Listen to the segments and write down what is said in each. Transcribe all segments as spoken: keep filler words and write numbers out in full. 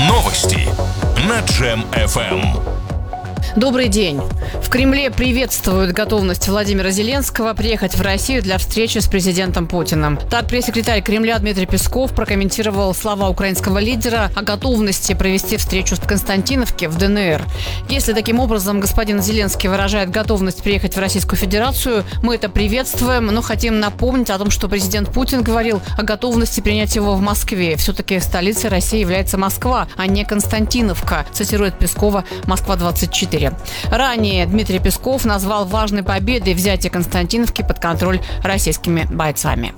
Новости на Джем эф эм. Добрый день. В Кремле приветствуют готовность Владимира Зеленского приехать в Россию для встречи с президентом Путиным. Так, пресс-секретарь Кремля Дмитрий Песков прокомментировал слова украинского лидера о готовности провести встречу в Константиновке в ДНР. Если таким образом господин Зеленский выражает готовность приехать в Российскую Федерацию, мы это приветствуем, но хотим напомнить о том, что президент Путин говорил о готовности принять его в Москве. Все-таки столицей России является Москва, а не Константиновка, цитирует Пескова «Москва двадцать четыре». Ранее Дмитрий Песков назвал важной победой взятие Константиновки под контроль российскими бойцами.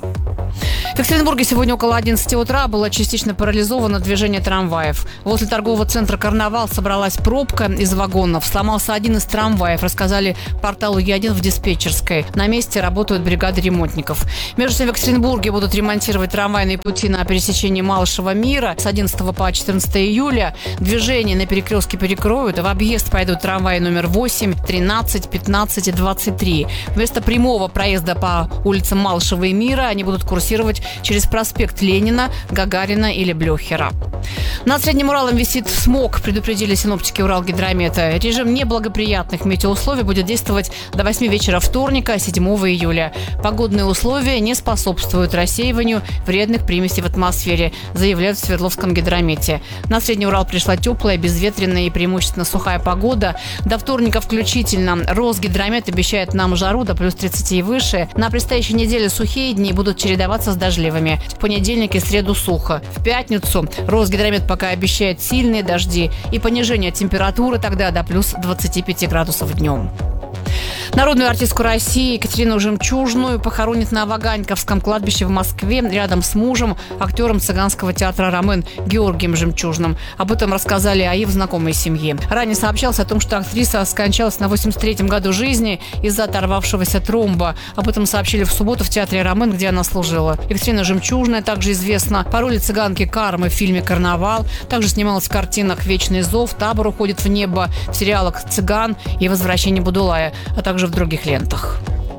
В Екатеринбурге сегодня около одиннадцати утра было частично парализовано движение трамваев. Возле торгового центра «Карнавал» собралась пробка из вагонов. Сломался один из трамваев, рассказали порталу Е один в диспетчерской. На месте работают бригады ремонтников. Между тем в Екатеринбурге будут ремонтировать трамвайные пути на пересечении Малышева Мира с одиннадцатого по четырнадцатое июля. Движение на перекрестке перекроют. В объезд пойдут трамваи номер восемь, тринадцать, пятнадцать и двадцать три. Вместо прямого проезда по улицам Малышева и Мира они будут курсировать через проспект Ленина, Гагарина или Блюхера. Над Средним Уралом висит смог, предупредили синоптики Уралгидромета. Режим неблагоприятных метеоусловий будет действовать до восьми вечера вторника, седьмого июля. Погодные условия не способствуют рассеиванию вредных примесей в атмосфере, заявляют в Свердловском гидромете. На Средний Урал пришла теплая, безветренная и преимущественно сухая погода. До вторника включительно. Росгидромет обещает нам жару до плюс тридцати и выше. На предстоящей неделе сухие дни будут чередоваться с дождливыми. В понедельник и среду сухо. В пятницу Росгидромет пока обещает сильные дожди и понижение температуры тогда до плюс двадцати пяти градусов днем. Народную артистку России Екатерину Жемчужную похоронят на Ваганьковском кладбище в Москве рядом с мужем, актером цыганского театра «Ромен» Георгием Жемчужным. Об этом рассказали АИ в знакомой семье. Ранее сообщалось о том, что актриса скончалась на восемьдесят третьем году жизни из-за оторвавшегося тромба. Об этом сообщили в субботу в театре «Ромен», где она служила. Екатерина Жемчужная также известна по роли цыганки Кармы в фильме «Карнавал». Также снималась в картинах «Вечный зов», «Табор уходит в небо», в сериалах «Цыган» и «Возвращение Будулая», а также в других лентах.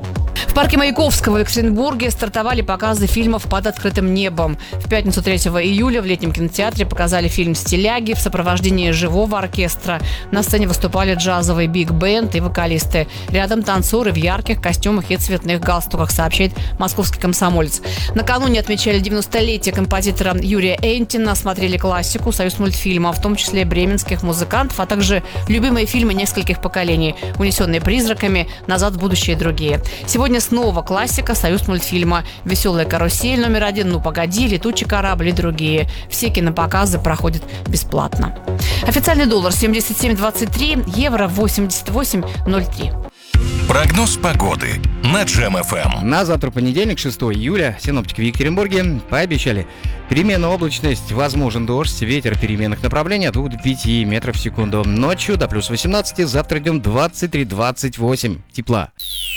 В парке Маяковского в Екатеринбурге стартовали показы фильмов «Под открытым небом». В пятницу третьего июля в летнем кинотеатре показали фильм «Стиляги» в сопровождении живого оркестра. На сцене выступали джазовый биг-бенд и вокалисты. Рядом танцоры в ярких костюмах и цветных галстуках, сообщает московский комсомолец. Накануне отмечали девяностолетие композитора Юрия Энтина, смотрели классику «Союзмультфильма», в том числе бременских музыкантов, а также любимые фильмы нескольких поколений «Унесенные призраками», «Назад в будущее» и другие. Сегодня снова классика «Союзмультфильма», «Веселая карусель» номер один, «Ну погоди», «Летучий корабль» и другие. Все кинопоказы проходят бесплатно. Официальный доллар семьдесят семь двадцать три, евро восемьдесят восемь ноль три. Прогноз погоды на Джем эф эм. На завтра, понедельник, шестого июля, синоптики в Екатеринбурге пообещали переменную облачность, возможен дождь, ветер переменных направлений от двух до пяти метров в секунду. Ночью до плюс восемнадцати, завтра днем двадцать три двадцать восемь тепла.